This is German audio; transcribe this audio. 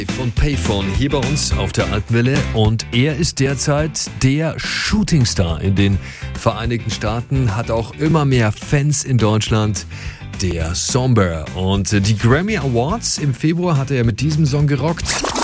Von Payphone hier bei uns auf der Alpenwelle und er ist derzeit der Shootingstar in den Vereinigten Staaten, hat auch immer mehr Fans in Deutschland, der Somber. Und die Grammy Awards im Februar hat er mit diesem Song gerockt.